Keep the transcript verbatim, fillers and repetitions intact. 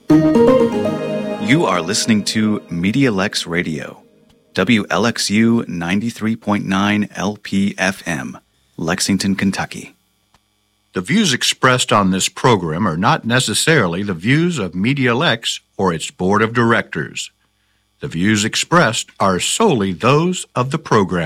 You are listening to MediaLex Radio, W L X U ninety-three point nine L P F M, Lexington, Kentucky. The views expressed on this program are not necessarily the views of MediaLex or its board of directors. The views expressed are solely those of the program.